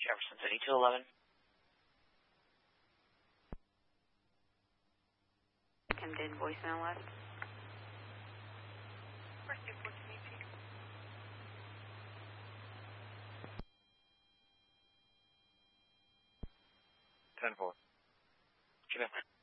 Jefferson City 211. Did voicemail left. Where's 214 EP? 10-4. Jimmy.